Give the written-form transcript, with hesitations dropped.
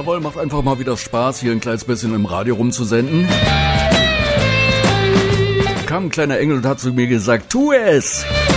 Jawohl, macht einfach mal wieder Spaß, hier ein kleines bisschen im Radio rumzusenden. Kam ein kleiner Engel und hat zu mir gesagt, tu es!